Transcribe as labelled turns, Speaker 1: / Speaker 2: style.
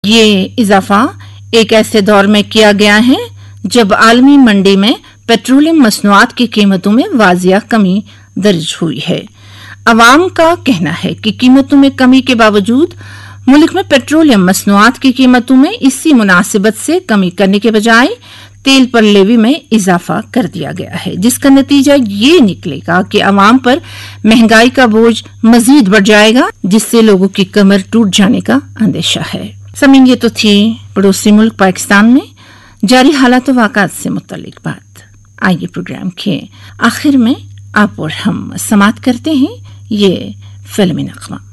Speaker 1: ये इजाफा एक ऐसे दौर में किया गया है जब आलमी मंडी में पेट्रोलियम मसनूआत की कीमतों में वाजिया कमी दर्ज हुई है। अवाम का कहना है कि कीमतों में कमी के बावजूद मुल्क में पेट्रोलियम मसनूआत की कीमतों में इसी मुनासिबत से कमी करने के बजाय तेल पर लेवी में इजाफा कर दिया गया है, जिसका नतीजा ये निकलेगा कि अवाम पर महंगाई का बोझ मजीद बढ़ जाएगा, जिससे लोगों की कमर टूट जाने का अंदेशा है। समीन, ये तो थी पड़ोसी मुल्क पाकिस्तान में जारी हालात व वाक़ात से मुतल्लिक बात। आइए प्रोग्राम के आखिर में आप और हम समात करते हैं ये फिल्मी नग़मा।